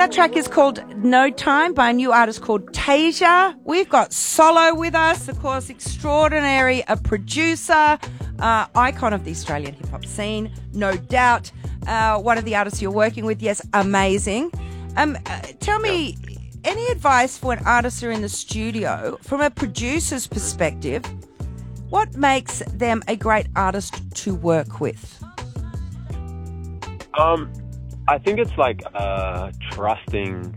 That track is called No Time by a new artist called Tasia. We've got Solo with us, of course, extraordinary, a producer, icon of the Australian hip-hop scene, no doubt. One of the artists you're working with, yes, amazing. Tell me, any advice for when artists are in the studio, from a producer's perspective, what makes them a great artist to work with? I think it's like trusting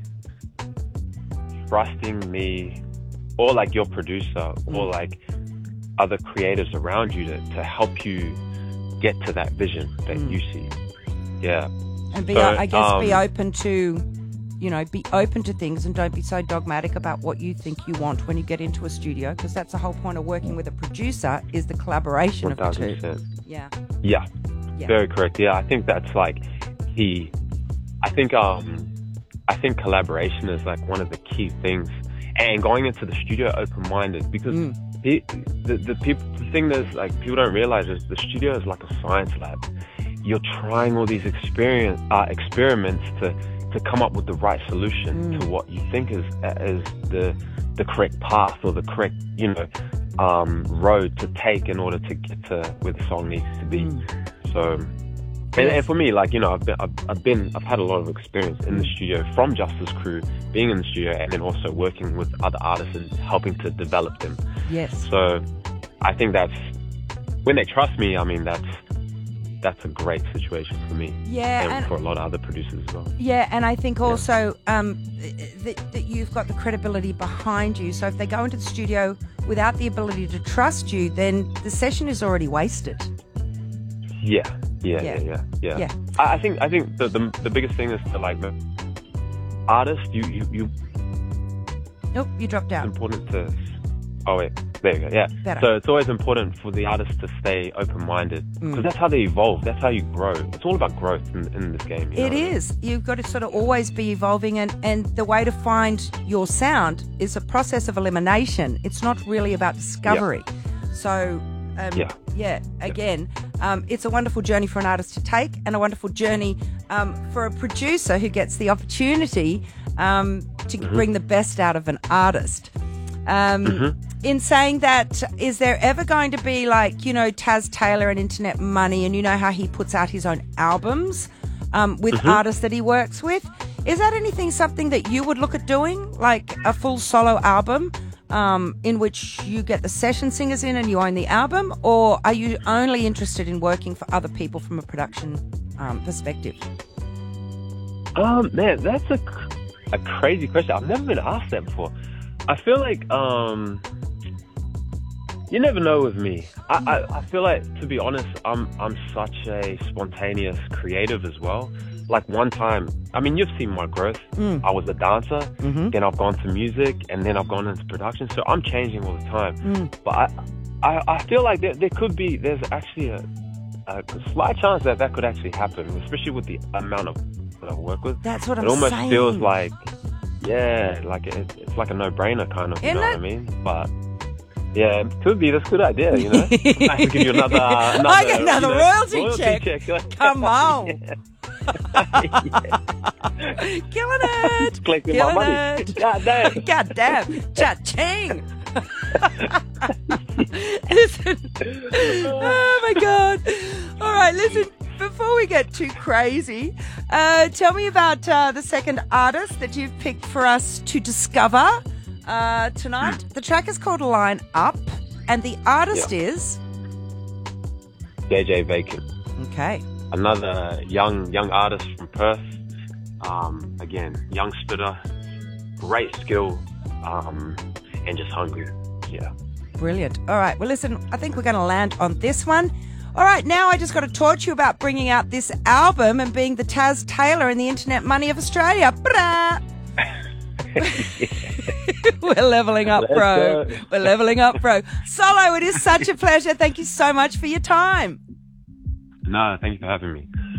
me, or like your producer, or like other creators around you to help you get to that vision that you see. Yeah. And be open to, be open to things, and don't be so dogmatic about what you think you want when you get into a studio, because that's the whole point of working with a producer, is the collaboration 1,000%. of the two. Yeah. Yeah. Very correct. Yeah, I think that's like key. I think collaboration is like one of the key things, and going into the studio open-minded, because the thing is, like, people don't realize is the studio is like a science lab. You're trying all these experiments to come up with the right solution to what you think is the correct path, or the correct road to take in order to get to where the song needs to be. So. And for me, like, I've had a lot of experience in the studio from Justice Crew, being in the studio, and then also working with other artists and helping to develop them. Yes. So I think that's, when they trust me, I mean, that's a great situation for me. Yeah. And for a lot of other producers as well. Yeah, and I think also that you've got the credibility behind you. So if they go into the studio without the ability to trust you, then the session is already wasted. Yeah. I think the biggest thing is to, like, the artist, you Nope, you dropped out. It's important to. Oh wait, there you go. Yeah. Better. So it's always important for the artist to stay open-minded, because that's how they evolve. That's how you grow. It's all about growth in this game. It is. You've got to sort of always be evolving, and the way to find your sound is a process of elimination. It's not really about discovery. Yeah. So. Again, it's a wonderful journey for an artist to take, and a wonderful journey for a producer who gets the opportunity to bring the best out of an artist. In saying that, is there ever going to be, like, Taz Taylor and Internet Money, and how he puts out his own albums with artists that he works with? Is that something that you would look at doing, like a full solo album? In which you get the session singers in and you own the album, or are you only interested in working for other people from a production perspective? Man, that's a crazy question. I've never been asked that before. I feel like you never know with me. I feel like, to be honest, I'm such a spontaneous creative as well. Like, one time, I mean, you've seen my growth. I was a dancer, then I've gone to music, and then I've gone into production. So I'm changing all the time. But I feel like there's actually a slight chance that could actually happen, especially with the amount of that I work with. That's what I'm saying. It almost feels like, like it's like a no-brainer kind of, you know what I mean? But yeah, it could be. That's a good idea, I can give you another I get another royalty check. Come on. Killing it. Collecting my money. God damn. God damn. Cha-ching. Listen. Oh, my God. All right, listen. Before we get too crazy, tell me about the second artist that you've picked for us to discover tonight. The track is called Line Up, and the artist is JJ Vacant. Okay. Another young artist from Perth. Again, young spitter, great skill, and just hungry. Yeah. Brilliant. All right. Well, listen, I think we're going to land on this one. All right. Now I just got to torch you about bringing out this album and being the Taz Taylor and the Internet Money of Australia. We're leveling up, bro. We're leveling up, bro. Solo, it is such a pleasure. Thank you so much for your time. No, thank you for having me.